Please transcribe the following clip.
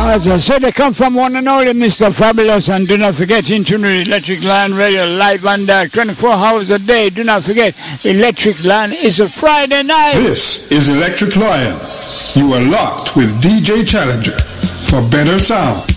As I said, they come from one and only Mr. Fabulous, and do not forget into the Electric Lion Radio live and 24 hours a day. Do not forget, Electric Lion is a Friday night. This is Electric Lion. You are locked with DJ Challenger for better sound.